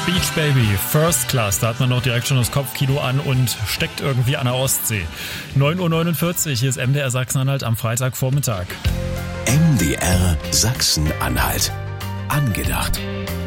Beach Baby, First Class, da hat man noch direkt schon das Kopfkino an und steckt irgendwie an der Ostsee. 9:49 Uhr, hier ist MDR Sachsen-Anhalt am Freitagvormittag. MDR Sachsen-Anhalt. Angedacht.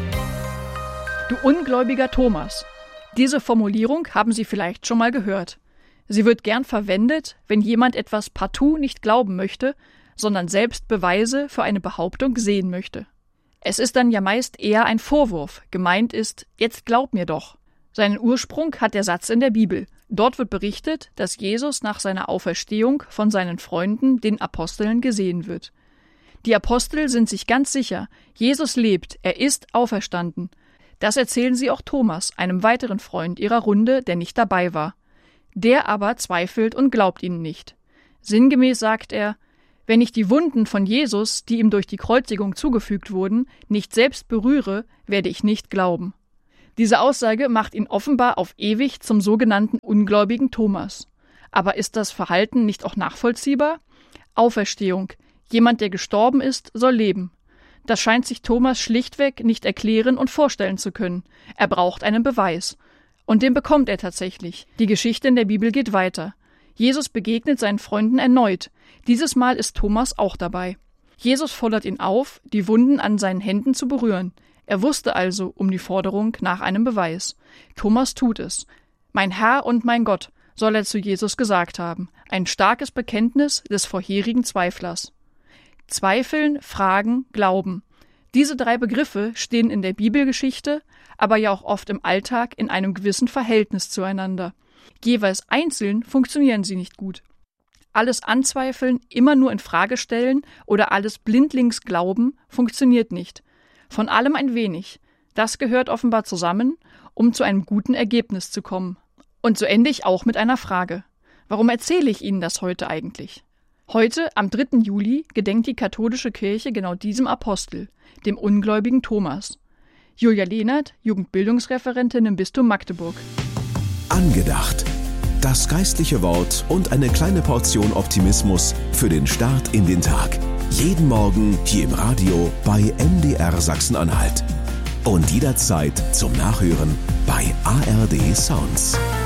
Du ungläubiger Thomas. Diese Formulierung haben Sie vielleicht schon mal gehört. Sie wird gern verwendet, wenn jemand etwas partout nicht glauben möchte, sondern selbst Beweise für eine Behauptung sehen möchte. Es ist dann ja meist eher ein Vorwurf. Gemeint ist, jetzt glaub mir doch. Seinen Ursprung hat der Satz in der Bibel. Dort wird berichtet, dass Jesus nach seiner Auferstehung von seinen Freunden, den Aposteln, gesehen wird. Die Apostel sind sich ganz sicher, Jesus lebt, er ist auferstanden. Das erzählen sie auch Thomas, einem weiteren Freund ihrer Runde, der nicht dabei war. Der aber zweifelt und glaubt ihnen nicht. Sinngemäß sagt er: Wenn ich die Wunden von Jesus, die ihm durch die Kreuzigung zugefügt wurden, nicht selbst berühre, werde ich nicht glauben. Diese Aussage macht ihn offenbar auf ewig zum sogenannten ungläubigen Thomas. Aber ist das Verhalten nicht auch nachvollziehbar? Auferstehung. Jemand, der gestorben ist, soll leben. Das scheint sich Thomas schlichtweg nicht erklären und vorstellen zu können. Er braucht einen Beweis. Und den bekommt er tatsächlich. Die Geschichte in der Bibel geht weiter. Jesus begegnet seinen Freunden erneut. Dieses Mal ist Thomas auch dabei. Jesus fordert ihn auf, die Wunden an seinen Händen zu berühren. Er wusste also um die Forderung nach einem Beweis. Thomas tut es. Mein Herr und mein Gott, soll er zu Jesus gesagt haben. Ein starkes Bekenntnis des vorherigen Zweiflers. Zweifeln, Fragen, Glauben. Diese drei Begriffe stehen in der Bibelgeschichte, aber ja auch oft im Alltag in einem gewissen Verhältnis zueinander. Jeweils einzeln funktionieren sie nicht gut. Alles anzweifeln, immer nur in Frage stellen oder alles blindlings glauben, funktioniert nicht. Von allem ein wenig. Das gehört offenbar zusammen, um zu einem guten Ergebnis zu kommen. Und so ende ich auch mit einer Frage. Warum erzähle ich Ihnen das heute eigentlich? Heute, am 3. Juli, gedenkt die katholische Kirche genau diesem Apostel, dem ungläubigen Thomas. Julia Lehnert, Jugendbildungsreferentin im Bistum Magdeburg. Angedacht. Das geistliche Wort und eine kleine Portion Optimismus für den Start in den Tag. Jeden Morgen hier im Radio bei MDR Sachsen-Anhalt. Und jederzeit zum Nachhören bei ARD Sounds.